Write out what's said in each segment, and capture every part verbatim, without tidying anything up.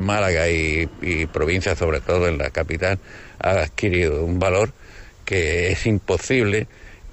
Málaga y, y provincia, sobre todo en la capital, ha adquirido un valor que es imposible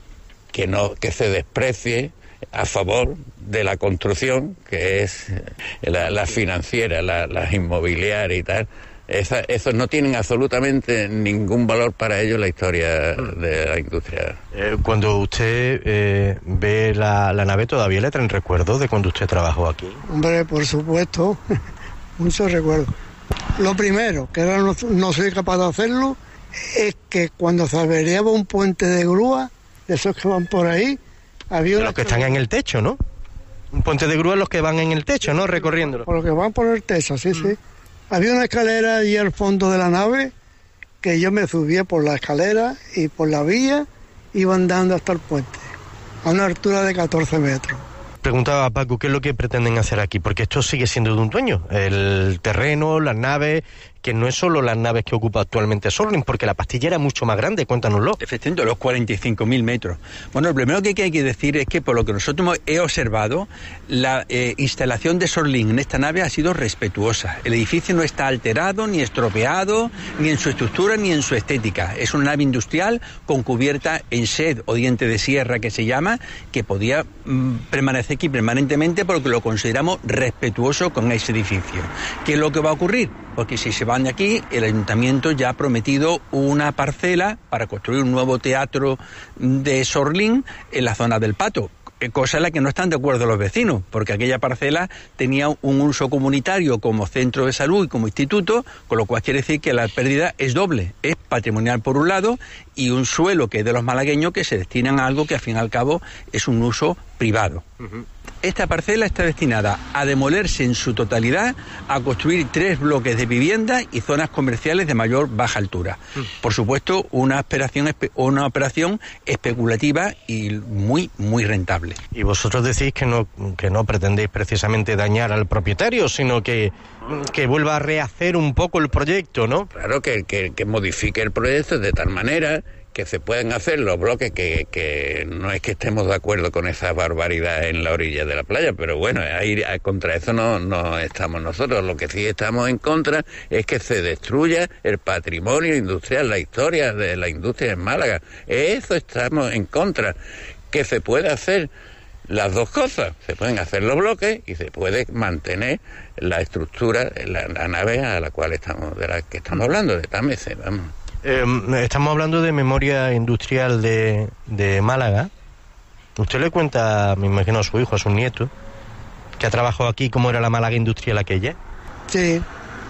que no que se desprecie a favor de la construcción, que es la, la financiera, la, las inmobiliarias y tal. Esa, esos no tienen absolutamente ningún valor para ellos en la historia de la industria. Eh, cuando usted eh, ve la, la nave, ¿todavía le traen recuerdos de cuando usted trabajó aquí? Hombre, por supuesto, muchos recuerdos. Lo primero, que ahora no, no soy capaz de hacerlo, es que cuando se averiaba un puente de grúa, de esos que van por ahí, había... Los que están en el techo, ¿no? Un puente de grúa, los que van en el techo, ¿no? Recorriéndolo. Por los que van por el techo, sí, mm. sí. Había una escalera allí al fondo de la nave que yo me subía por la escalera y por la vía iba andando hasta el puente, a una altura de catorce metros. Preguntaba a Paco, ¿qué es lo que pretenden hacer aquí? Porque esto sigue siendo de un dueño. El terreno, las naves, que no es solo las naves que ocupa actualmente Sorling, porque la pastillera es mucho más grande, cuéntanoslo. Efectivamente, los cuarenta y cinco mil metros. Bueno, lo primero que hay que decir es que por lo que nosotros hemos observado, la eh, instalación de Sorling en esta nave ha sido respetuosa. El edificio no está alterado, ni estropeado, ni en su estructura, ni en su estética. Es una nave industrial con cubierta en shed o diente de sierra, que se llama, que podía mm, permanecer aquí permanentemente porque lo consideramos respetuoso con ese edificio. ¿Qué es lo que va a ocurrir? Porque si se van de aquí, el ayuntamiento ya ha prometido una parcela para construir un nuevo teatro de Sorling en la zona del Pato, cosa en la que no están de acuerdo los vecinos, porque aquella parcela tenía un uso comunitario como centro de salud y como instituto, con lo cual quiere decir que la pérdida es doble, es patrimonial por un lado y un suelo que es de los malagueños que se destinan a algo que al fin y al cabo es un uso privado. Uh-huh. Esta parcela está destinada a demolerse en su totalidad, a construir tres bloques de vivienda y zonas comerciales de mayor baja altura. Mm. Por supuesto, una operación, una operación especulativa y muy, muy rentable. Y vosotros decís que no, que no pretendéis precisamente dañar al propietario, sino que, que vuelva a rehacer un poco el proyecto, ¿no? Claro, que, que, que modifique el proyecto de tal manera que se pueden hacer los bloques, que, que no es que estemos de acuerdo con esa barbaridad en la orilla de la playa, pero bueno, ahí, contra eso no, no estamos nosotros. Lo que sí estamos en contra es que se destruya el patrimonio industrial, la historia de la industria en Málaga. Eso estamos en contra. Que se puede hacer las dos cosas, se pueden hacer los bloques y se puede mantener la estructura, la, la nave a la cual estamos, de la que estamos hablando, de Támese, vamos. Eh, estamos hablando de memoria industrial de, de Málaga. Usted le cuenta, me imagino, a su hijo, a su nieto, que ha trabajado aquí, cómo era la Málaga industrial aquella. Sí,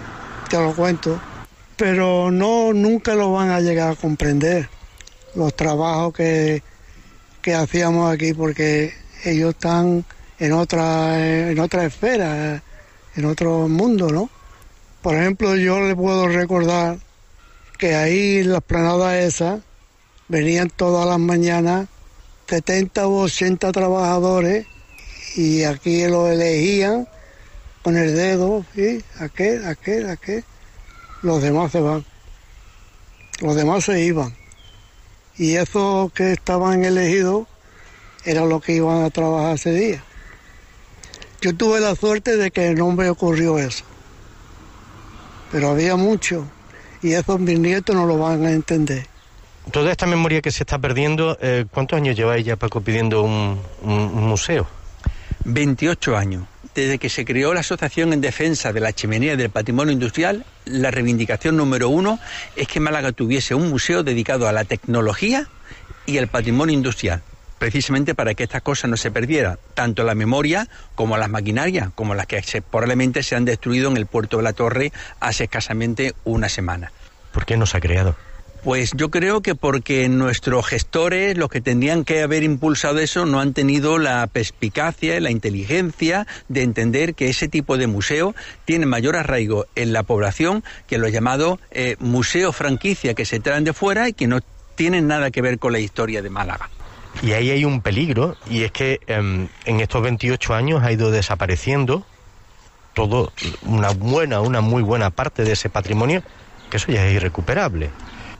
te lo cuento, pero no, nunca lo van a llegar a comprender, los trabajos que, que hacíamos aquí, porque ellos están en otra, en otra esfera, en otro mundo, ¿no? Por ejemplo, yo le puedo recordar que ahí en la explanada esa venían todas las mañanas setenta o ochenta trabajadores y aquí los elegían con el dedo, ¿sí? Aquel, aquel, aquel. Los demás se van. Los demás se iban. Y esos que estaban elegidos eran los que iban a trabajar ese día. Yo tuve la suerte de que no me ocurrió eso. Pero había mucho. Y esos mis nietos no lo van a entender. Toda esta memoria que se está perdiendo, eh, ¿cuántos años lleváis ya, Paco, pidiendo un, un, un museo? veintiocho años. Desde que se creó la Asociación en Defensa de la Chimenea y del Patrimonio Industrial, la reivindicación número uno es que Málaga tuviese un museo dedicado a la tecnología y al patrimonio industrial, precisamente para que estas cosas no se perdieran, tanto la memoria como las maquinarias, como las que se, probablemente se han destruido en el puerto de la Torre hace escasamente una semana. ¿Por qué no se ha creado? Pues yo creo que porque nuestros gestores, los que tendrían que haber impulsado eso, no han tenido la perspicacia, la inteligencia de entender que ese tipo de museo tiene mayor arraigo en la población que los llamados eh, museos franquicia que se traen de fuera y que no tienen nada que ver con la historia de Málaga. Y ahí hay un peligro, y es que eh, en estos veintiocho años ha ido desapareciendo todo, una buena, una muy buena parte de ese patrimonio, que eso ya es irrecuperable.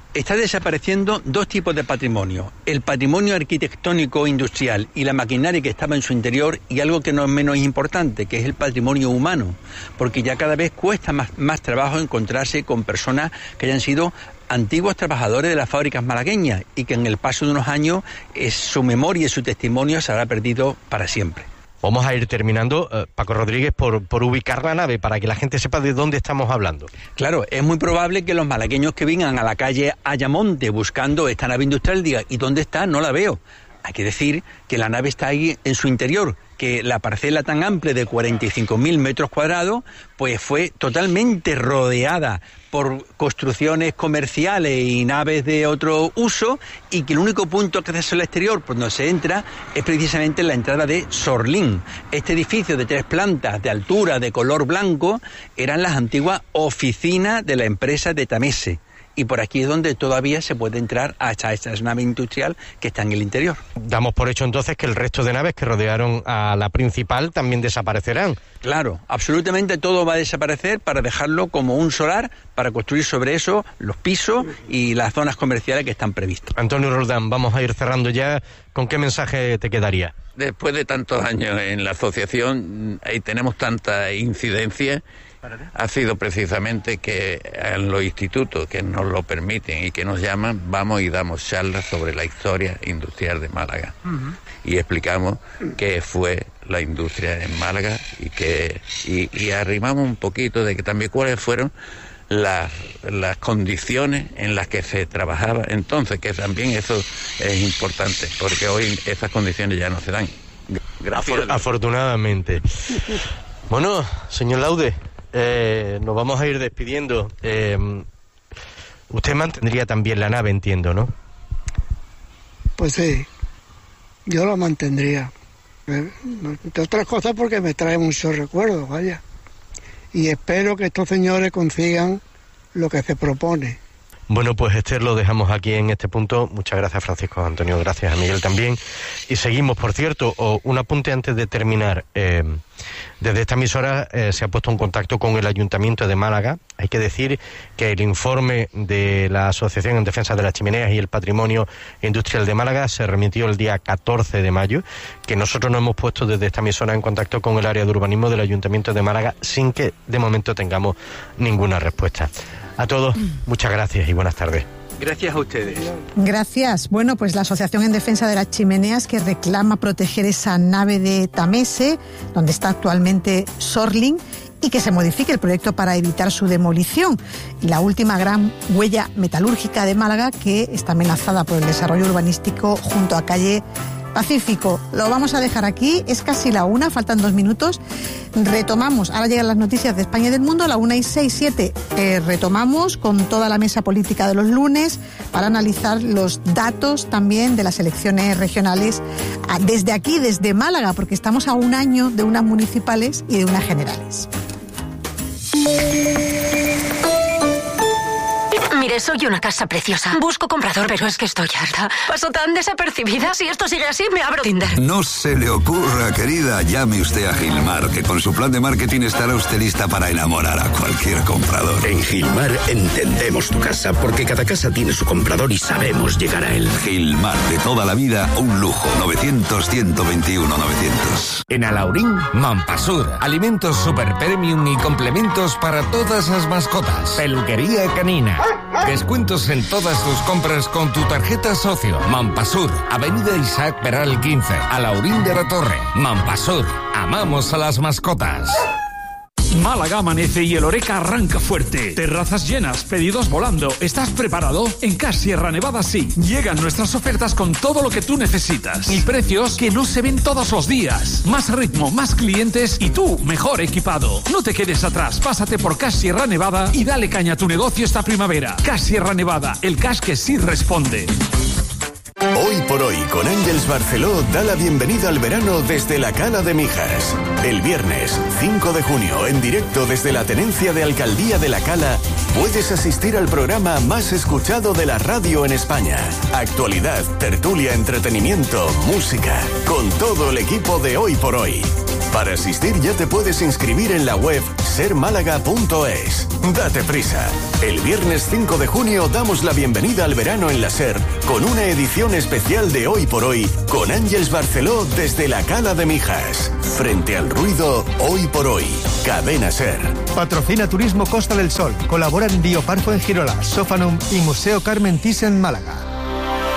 está desapareciendo dos tipos de patrimonio: el patrimonio arquitectónico industrial y la maquinaria que estaba en su interior, y algo que no es menos importante, que es el patrimonio humano, porque ya cada vez cuesta más, más trabajo encontrarse con personas que hayan sido antiguos trabajadores de las fábricas malagueñas y que en el paso de unos años es, su memoria y su testimonio se habrá perdido para siempre. Vamos a ir terminando, eh, Paco Rodríguez, por, por ubicar la nave para que la gente sepa de dónde estamos hablando. Claro, es muy probable que los malagueños que vengan a la calle Ayamonte buscando esta nave industrial digan: ¿y dónde está? No la veo. Hay que decir que la nave está ahí en su interior, que la parcela tan amplia de cuarenta y cinco mil metros cuadrados, pues fue totalmente rodeada por construcciones comerciales y naves de otro uso, y que el único punto de acceso al exterior por donde se entra es precisamente la entrada de Sorlín. Este edificio de tres plantas de altura, de color blanco, eran las antiguas oficinas de la empresa de Tamese. Y por aquí es donde todavía se puede entrar hasta esta nave industrial que está en el interior. Damos por hecho entonces que el resto de naves que rodearon a la principal también desaparecerán. Claro, absolutamente todo va a desaparecer para dejarlo como un solar, para construir sobre eso los pisos y las zonas comerciales que están previstas. Antonio Roldán, vamos a ir cerrando ya. ¿Con qué mensaje te quedaría? Después de tantos años en la asociación, ahí tenemos tanta incidencia. Ha sido precisamente que en los institutos que nos lo permiten y que nos llaman, vamos y damos charlas sobre la historia industrial de Málaga. Uh-huh. Y explicamos qué fue la industria en Málaga y que y, y arrimamos un poquito de que también cuáles fueron las, las condiciones en las que se trabajaba entonces, que también eso es importante, porque hoy esas condiciones ya no se dan. Gracias. Afor- afortunadamente. Bueno, señor Laude, Eh, nos vamos a ir despidiendo. Eh, usted mantendría también la nave, entiendo, ¿no? Pues sí, yo la mantendría. Entre otras cosas porque me trae muchos recuerdos, vaya. Y espero que estos señores consigan lo que se propone. Bueno, pues Esther, lo dejamos aquí en este punto. Muchas gracias, Francisco Antonio, gracias a Miguel también. Y seguimos, por cierto, oh, un apunte antes de terminar. Eh, desde esta emisora eh, se ha puesto en contacto con el Ayuntamiento de Málaga. Hay que decir que el informe de la Asociación en Defensa de las Chimeneas y el Patrimonio Industrial de Málaga se remitió el día catorce de mayo, que nosotros nos hemos puesto desde esta emisora en contacto con el área de urbanismo del Ayuntamiento de Málaga sin que de momento tengamos ninguna respuesta. A todos, muchas gracias y buenas tardes. Gracias a ustedes. Gracias. Bueno, pues la Asociación en Defensa de las Chimeneas, que reclama proteger esa nave de Tamese, donde está actualmente Sorlín, y que se modifique el proyecto para evitar su demolición. La última gran huella metalúrgica de Málaga, que está amenazada por el desarrollo urbanístico junto a calle Pacífico. Lo vamos a dejar aquí, es casi la una, faltan dos minutos. Retomamos, ahora llegan las noticias de España y del mundo, a la una y seis, siete. Eh, retomamos con toda la mesa política de los lunes para analizar los datos también de las elecciones regionales desde aquí, desde Málaga, porque estamos a un año de unas municipales y de unas generales. Mire, soy una casa preciosa. Busco comprador, pero es que estoy harta. Paso tan desapercibida. Si esto sigue así, me abro Tinder. No se le ocurra, querida. Llame usted a Gilmar, que con su plan de marketing estará usted lista para enamorar a cualquier comprador. En Gilmar entendemos tu casa, porque cada casa tiene su comprador y sabemos llegar a él. Gilmar, de toda la vida, un lujo. novecientos, ciento veintiuno, novecientos. En Alaurín, Mampasur. Alimentos super premium y complementos para todas las mascotas. Peluquería canina. Descuentos en todas tus compras con tu tarjeta socio. Mampasur, Avenida Isaac Peral quince, Alaurín de la Torre. Mampasur, amamos a las mascotas. Málaga amanece y el Oreca arranca fuerte. Terrazas llenas, pedidos volando. ¿Estás preparado? En Cash Sierra Nevada sí. Llegan nuestras ofertas con todo lo que tú necesitas. Y precios que no se ven todos los días. Más ritmo, más clientes y tú mejor equipado. No te quedes atrás. Pásate por Cash Sierra Nevada y dale caña a tu negocio esta primavera. Cash Sierra Nevada, el cash que sí responde. Hoy por hoy, con Ángels Barceló, da la bienvenida al verano desde la Cala de Mijas. El viernes cinco de junio, en directo desde la Tenencia de Alcaldía de la Cala, puedes asistir al programa más escuchado de la radio en España. Actualidad, tertulia, entretenimiento, música, con todo el equipo de Hoy por Hoy. Para asistir ya te puedes inscribir en la web ser málaga punto es. Date prisa. El viernes cinco de junio damos la bienvenida al verano en la SER con una edición especial de Hoy por Hoy con Ángeles Barceló desde la Cala de Mijas. Frente al ruido, Hoy por Hoy. Cadena SER. Patrocina Turismo Costa del Sol. Colaboran Bioparco en Girola, Sofanum y Museo Carmen Thyssen Málaga.